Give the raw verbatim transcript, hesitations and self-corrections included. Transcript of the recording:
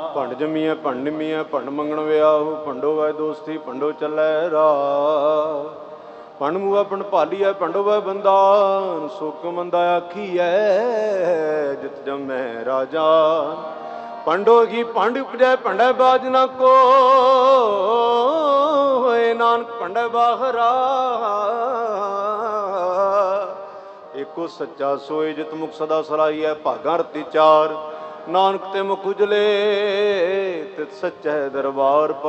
ਭੰਡ ਜੰਮੀਐ ਭੰਡ ਨਿਮੀਐ ਭੰਡ ਮੰਗਣ ਵਿਆਹੂ ਭੰਡੋ ਵੈ ਦੋਸਤੀ ਭੰਡੋ ਚੱਲੈ ਰਾਹ ਭੰਡ ਮੂਆ ਭੰਡ ਭਾਲੀਐ ਭੰਡੋ ਵੈ ਬੰਦਾਨ ਸੁਖ ਮੰਦਾ ਆਖੀਐ ਜਿਤ ਜੰਮੈ ਰਾਜਾ ਭੰਡੋ ਕੀ ਭੰਡ ਉਪਜੈ ਭੰਡੈ ਬਾਜ ਨਾ ਕੋ ਹੋਏ ਨਾਨਕ ਭੰਡੈ ਬਾਹਰਾ ਏਕੋ ਸੱਚਾ ਸੋਏ ਜਿਤ ਮੁਖ ਸਦਾ ਸਲਾਹੀਐ ਭਾਗਾਂ ਰਤੀ ਚਾਰ ਨਾਨਕ ਤੇ ਮੁਖ ਉਜਲੇ ਤਿਤ ਸੱਚੈ ਦਰਬਾਰ।